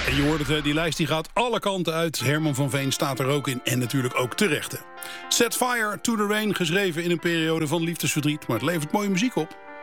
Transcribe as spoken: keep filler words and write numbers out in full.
En je hoort het, hè, die lijst die gaat alle kanten uit. Herman van Veen staat er ook in en natuurlijk ook terecht. Set Fire to the Rain, geschreven in een periode van liefdesverdriet. Maar het levert mooie muziek op.